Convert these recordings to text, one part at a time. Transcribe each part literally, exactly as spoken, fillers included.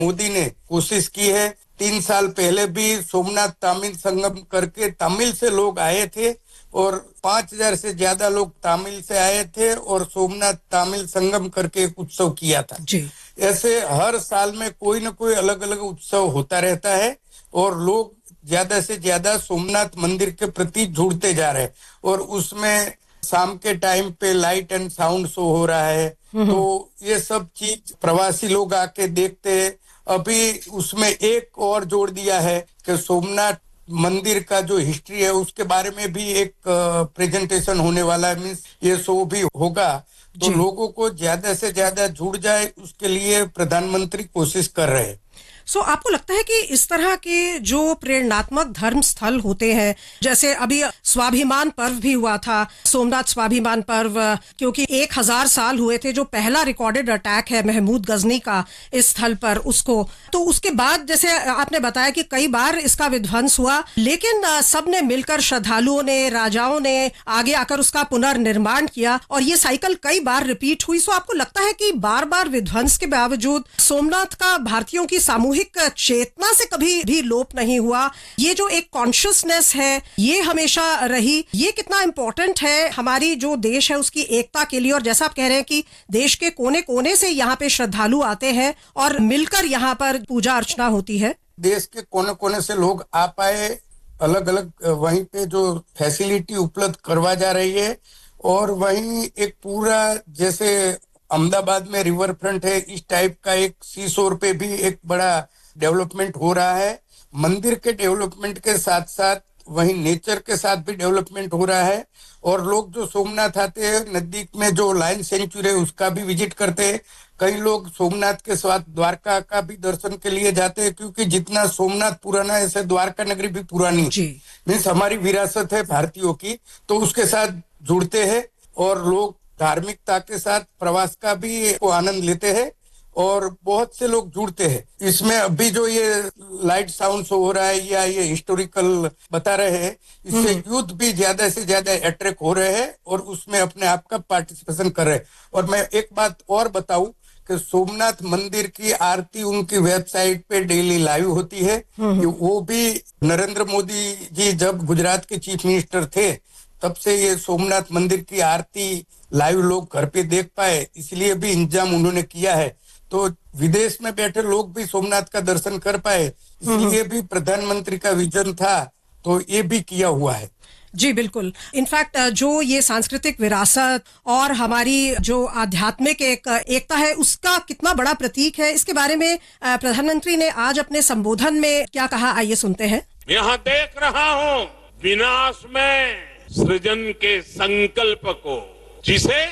मोदी ने कोशिश की है। तीन साल पहले भी सोमनाथ तमिल संगम करके तमिल से लोग आए थे और पांच हजार से ज्यादा लोग तमिल से आए थे और सोमनाथ तमिल संगम करके एक उत्सव किया था जी। ऐसे हर साल में कोई न कोई अलग अलग उत्सव होता रहता है और लोग ज्यादा से ज्यादा सोमनाथ मंदिर के प्रति जुड़ते जा रहे हैं और उसमें शाम के टाइम पे लाइट एंड साउंड शो हो रहा है। तो ये सब चीज प्रवासी लोग आके देखते हैं। अभी उसमें एक और जोड़ दिया है कि सोमनाथ मंदिर का जो हिस्ट्री है उसके बारे में भी एक प्रेजेंटेशन होने वाला है, मीन्स ये शो भी होगा। तो लोगों को ज्यादा से ज्यादा जुड़ जाए उसके लिए प्रधानमंत्री कोशिश कर रहे हैं। सो so, आपको लगता है कि इस तरह के जो प्रेरणात्मक धर्म स्थल होते हैं, जैसे अभी स्वाभिमान पर्व भी हुआ था, सोमनाथ स्वाभिमान पर्व, क्योंकि एक हजार साल हुए थे जो पहला रिकॉर्डेड अटैक है महमूद गजनी का इस स्थल पर, उसको तो उसके बाद जैसे आपने बताया कि कई बार इसका विध्वंस हुआ, लेकिन सब ने मिलकर, श्रद्धालुओं ने, राजाओं ने आगे आकर उसका पुनर्निर्माण किया और ये साइकिल कई बार रिपीट हुई। सो आपको लगता है कि बार बार विध्वंस के बावजूद सोमनाथ का भारतीयों की सामूहिक चेतना से कभी भी लोप नहीं हुआ? ये जो एक कॉन्शियसनेस है ये हमेशा रही, ये कितना इम्पोर्टेंट है हमारी जो देश है उसकी एकता के लिए। और जैसा आप कह रहे हैं कि देश के कोने कोने से यहाँ पे श्रद्धालु आते हैं और मिलकर यहाँ पर पूजा अर्चना होती है। देश के कोने कोने से लोग आ पाए, अलग अलग वहीं पे जो फैसिलिटी उपलब्ध करवा जा रही है और वहीं एक पूरा जैसे अहमदाबाद में रिवर फ्रंट है, इस टाइप का एक सी शोर पे भी एक बड़ा डेवलपमेंट हो रहा है। मंदिर के डेवलपमेंट के साथ साथ वहीं नेचर के साथ भी डेवलपमेंट हो रहा है और लोग जो सोमनाथ आते हैं नजदीक में जो लायन सेंचुरी है उसका भी विजिट करते हैं। कई लोग सोमनाथ के साथ द्वारका का भी दर्शन के लिए जाते हैं, क्योंकि जितना सोमनाथ पुराना है ऐसे द्वारका नगरी भी पुरानी है, मीन्स हमारी विरासत है भारतीयों की, तो उसके साथ जुड़ते हैं और लोग धार्मिकता के साथ प्रवास का भी आनंद लेते हैं और बहुत से लोग जुड़ते हैं इसमें। अभी जो ये लाइट साउंड शो हो रहा है या ये हिस्टोरिकल बता रहे हैं, इससे यूथ भी ज्यादा से ज्यादा अट्रैक्ट हो रहे हैं और उसमें अपने आप का पार्टिसिपेशन कर रहे हैं। और मैं एक बात और बताऊं कि सोमनाथ मंदिर की आरती उनकी वेबसाइट पे डेली लाइव होती है। वो भी नरेंद्र मोदी जी जब गुजरात के चीफ मिनिस्टर थे तब से ये सोमनाथ मंदिर की आरती लाइव लोग घर पे देख पाए, इसलिए भी इंतजाम उन्होंने किया है। तो विदेश में बैठे लोग भी सोमनाथ का दर्शन कर पाए, इसलिए भी प्रधानमंत्री का विजन था, तो ये भी किया हुआ है। जी बिल्कुल। इनफैक्ट जो ये सांस्कृतिक विरासत और हमारी जो आध्यात्मिक एक एकता है उसका कितना बड़ा प्रतीक है, इसके बारे में प्रधानमंत्री ने आज अपने संबोधन में क्या कहा, आइए सुनते हैं। यहाँ देख रहा हूँ विनाश में सृजन के संकल्प को, जिसे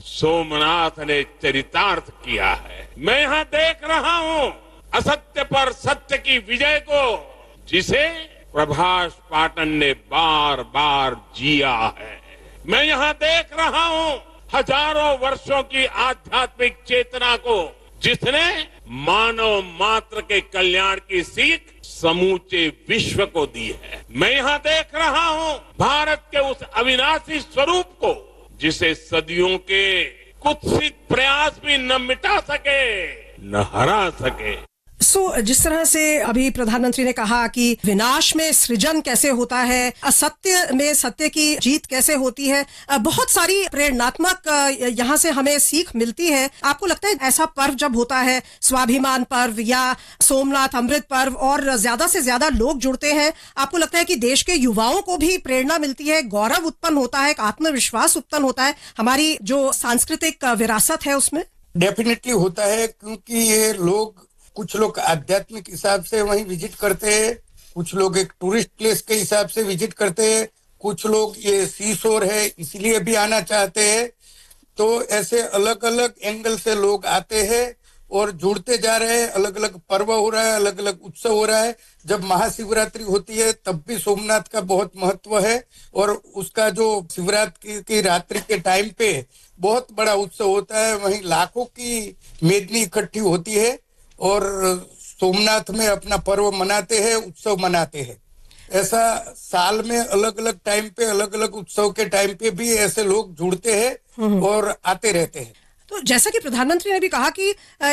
सोमनाथ ने चरितार्थ किया है। मैं यहाँ देख रहा हूँ असत्य पर सत्य की विजय को, जिसे प्रभास पाटन ने बार बार जिया है। मैं यहाँ देख रहा हूँ हजारों वर्षों की आध्यात्मिक चेतना को, जिसने मानव मात्र के कल्याण की सीख समूचे विश्व को दी है। मैं यहाँ देख रहा हूँ भारत के उस अविनाशी स्वरूप को, जिसे सदियों के कुत्सित प्रयास भी न मिटा सके न हरा सके। सो so, जिस तरह से अभी प्रधानमंत्री ने कहा कि विनाश में सृजन कैसे होता है, असत्य में सत्य की जीत कैसे होती है, बहुत सारी प्रेरणात्मक यहाँ से हमें सीख मिलती है। आपको लगता है ऐसा पर्व जब होता है, स्वाभिमान पर्व या सोमनाथ अमृत पर्व, और ज्यादा से ज्यादा लोग जुड़ते हैं, आपको लगता है कि देश के युवाओं को भी प्रेरणा मिलती है, गौरव उत्पन्न होता है, आत्मविश्वास उत्पन्न होता है हमारी जो सांस्कृतिक विरासत है उसमें? डेफिनेटली होता है, क्योंकि ये लोग, कुछ लोग आध्यात्मिक हिसाब से वहीं विजिट करते हैं, कुछ लोग एक टूरिस्ट प्लेस के हिसाब से विजिट करते हैं, कुछ लोग ये सी शोर है इसलिए भी आना चाहते हैं। तो ऐसे अलग अलग एंगल से लोग आते हैं और जुड़ते जा रहे हैं। अलग अलग पर्व हो रहा है, अलग अलग उत्सव हो रहा है। जब महाशिवरात्रि होती है तब भी सोमनाथ का बहुत महत्व है और उसका जो शिवरात्रि की रात्रि के टाइम पे बहुत बड़ा उत्सव होता है, वहीं लाखों की मेदनी इकट्ठी होती है और सोमनाथ में अपना पर्व मनाते हैं, उत्सव मनाते हैं। ऐसा साल में अलग अलग टाइम पे, अलग अलग उत्सव के टाइम पे भी ऐसे लोग जुड़ते हैं और आते रहते हैं। तो जैसा कि प्रधानमंत्री ने भी कहा कि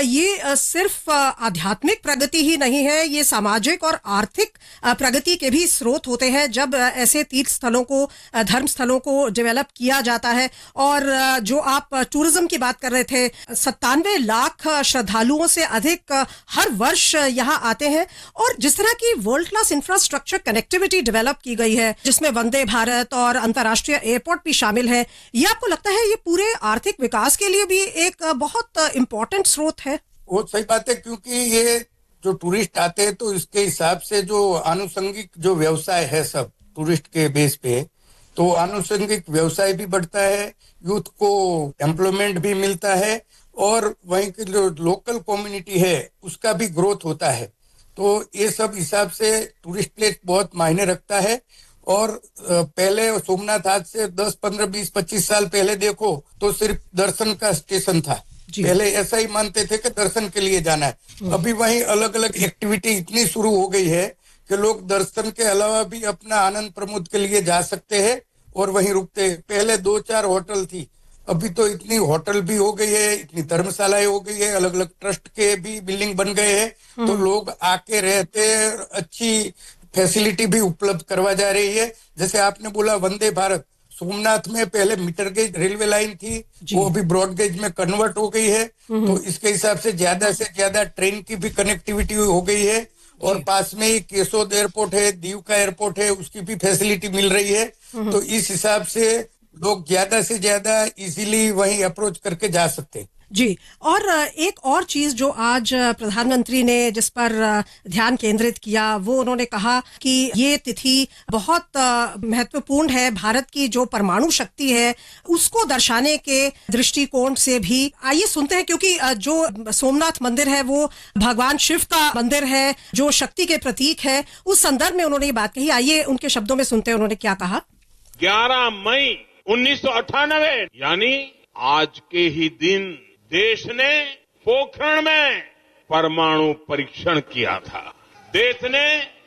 ये सिर्फ आध्यात्मिक प्रगति ही नहीं है, ये सामाजिक और आर्थिक प्रगति के भी स्रोत होते हैं जब ऐसे तीर्थ स्थलों को, धर्म स्थलों को डेवलप किया जाता है। और जो आप टूरिज्म की बात कर रहे थे, सत्तानवे लाख श्रद्धालुओं से अधिक हर वर्ष यहाँ आते हैं। और जिस तरह की world class infrastructure connectivity develop की गई है, जिसमें वंदे भारत और अंतर्राष्ट्रीय एयरपोर्ट भी शामिल है, ये आपको लगता है ये पूरे आर्थिक विकास के लिए भी एक बहुत इम्पोर्टेंट स्रोत है? वो सही बात है, क्योंकि ये जो टूरिस्ट आते हैं तो इसके हिसाब से जो आनुषंगिक जो व्यवसाय है सब टूरिस्ट के बेस पे, तो आनुषंगिक व्यवसाय भी बढ़ता है, यूथ को एम्प्लॉयमेंट भी मिलता है और वहीं की जो लोकल कम्युनिटी है उसका भी ग्रोथ होता है। तो ये सब हिसाब से टूरिस्ट प्लेस बहुत मायने रखता है। और पहले सोमनाथ आज से दस, पंद्रह, बीस, पच्चीस साल पहले देखो तो सिर्फ दर्शन का स्टेशन था। पहले ऐसा ही मानते थे कि दर्शन के लिए जाना है। अभी वहीं अलग अलग एक्टिविटी इतनी शुरू हो गई है कि लोग दर्शन के अलावा भी अपना आनंद प्रमोद के लिए जा सकते हैं और वहीं रुकते हैं। पहले दो चार होटल थी, अभी तो इतनी होटल भी हो गई है, इतनी धर्मशालाएं हो गई है, अलग अलग ट्रस्ट के भी बिल्डिंग बन गए हैं, तो लोग आके रहते हैं, अच्छी फैसिलिटी भी उपलब्ध करवा जा रही है। जैसे आपने बोला वंदे भारत, सोमनाथ में पहले मीटर गेज रेलवे लाइन थी, वो अभी ब्रॉड गेज में कन्वर्ट हो गई है, तो इसके हिसाब से ज्यादा से ज्यादा ट्रेन की भी कनेक्टिविटी हो गई है। और पास में ही केसोद एयरपोर्ट है, दीव का एयरपोर्ट है, उसकी भी फैसिलिटी मिल रही है। तो इस हिसाब से लोग ज्यादा से ज्यादा इजीली वहीं अप्रोच करके जा सकते हैं। जी, और एक और चीज जो आज प्रधानमंत्री ने जिस पर ध्यान केंद्रित किया, वो उन्होंने कहा कि ये तिथि बहुत महत्वपूर्ण है, भारत की जो परमाणु शक्ति है उसको दर्शाने के दृष्टिकोण से भी। आइए सुनते हैं, क्योंकि जो सोमनाथ मंदिर है वो भगवान शिव का मंदिर है जो शक्ति के प्रतीक है, उस संदर्भ में उन्होंने ये बात कही। आइए उनके शब्दों में सुनते हैं उन्होंने क्या कहा। ग्यारह मई उन्नीस सौ अट्ठानवे यानी आज के ही दिन देश ने पोखरण में परमाणु परीक्षण किया था। देश ने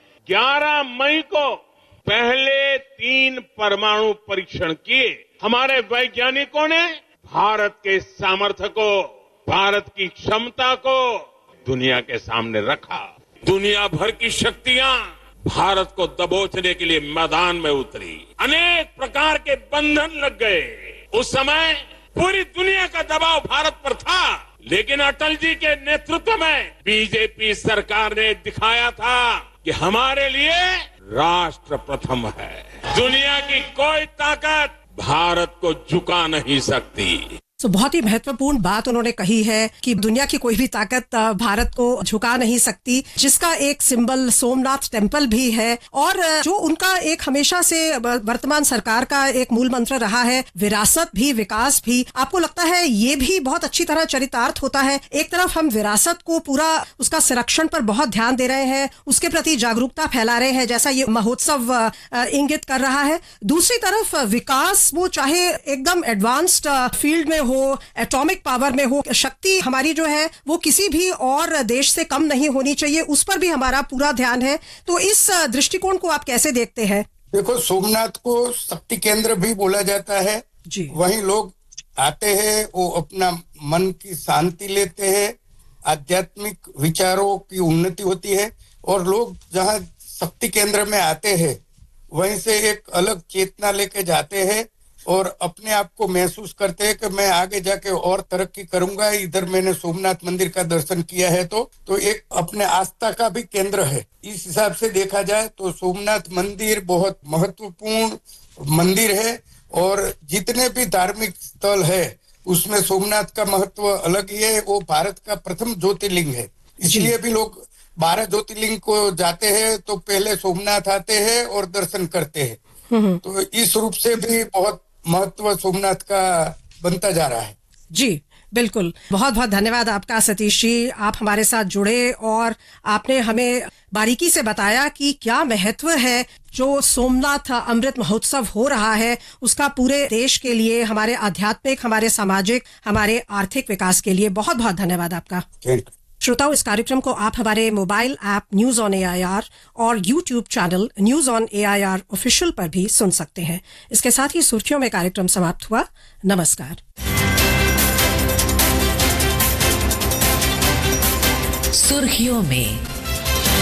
ग्यारह मई को पहले तीन परमाणु परीक्षण किए। हमारे वैज्ञानिकों ने भारत के सामर्थ्य को, भारत की क्षमता को दुनिया के सामने रखा। दुनिया भर की शक्तियां भारत को दबोचने के लिए मैदान में उतरी। अनेक प्रकार के बंधन लग गए। उस समय पूरी दुनिया का दबाव भारत पर था, लेकिन अटल जी के नेतृत्व में बीजेपी सरकार ने दिखाया था कि हमारे लिए राष्ट्र प्रथम है। दुनिया की कोई ताकत भारत को झुका नहीं सकती। तो बहुत ही महत्वपूर्ण बात उन्होंने कही है कि दुनिया की कोई भी ताकत भारत को झुका नहीं सकती, जिसका एक सिंबल सोमनाथ टेम्पल भी है। और जो उनका एक हमेशा से वर्तमान सरकार का एक मूल मंत्र रहा है, विरासत भी विकास भी, आपको लगता है ये भी बहुत अच्छी तरह चरितार्थ होता है? एक तरफ हम विरासत को पूरा उसका संरक्षण पर बहुत ध्यान दे रहे हैं, उसके प्रति जागरूकता फैला रहे हैं जैसा ये महोत्सव इंगित कर रहा है, दूसरी तरफ विकास वो चाहे एकदम एडवांस्ड फील्ड में हो, एटॉमिक पावर में हो, शक्ति हमारी जो है वो किसी भी और देश से कम नहीं होनी चाहिए, उस पर भी हमारा पूरा ध्यान है। तो इस दृष्टिकोण को आप कैसे देखते हैं? देखो, सोमनाथ को शक्ति केंद्र भी बोला जाता है जी। वहीं लोग आते हैं, वो अपना मन की शांति लेते हैं, आध्यात्मिक विचारों की उन्नति होती है। और लोग जहाँ शक्ति केंद्र में आते हैं वहीं से एक अलग चेतना लेके जाते हैं और अपने आप को महसूस करते हैं कि मैं आगे जाके और तरक्की करूंगा। इधर मैंने सोमनाथ मंदिर का दर्शन किया है तो तो एक अपने आस्था का भी केंद्र है। इस हिसाब से देखा जाए तो सोमनाथ मंदिर बहुत महत्वपूर्ण मंदिर है और जितने भी धार्मिक स्थल है उसमें सोमनाथ का महत्व अलग ही है। वो भारत का प्रथम ज्योतिर्लिंग है, इसलिए भी लोग बारह ज्योतिर्लिंग को जाते हैं तो पहले सोमनाथ आते हैं और दर्शन करते हैं। तो इस रूप से भी बहुत महत्व सोमनाथ का बनता जा रहा है। जी बिल्कुल, बहुत बहुत धन्यवाद आपका सतीश जी। आप हमारे साथ जुड़े और आपने हमें बारीकी से बताया कि क्या महत्व है जो सोमनाथ अमृत महोत्सव हो रहा है उसका पूरे देश के लिए, हमारे आध्यात्मिक, हमारे सामाजिक, हमारे आर्थिक विकास के लिए। बहुत बहुत धन्यवाद आपका। श्रोताओं, इस कार्यक्रम को आप हमारे mobile app news on AIR और YouTube channel news on AIR official पर भी सुन सकते हैं। इसके साथ ही सुर्खियों में कार्यक्रम समाप्त हुआ। नमस्कार। सुर्खियों में।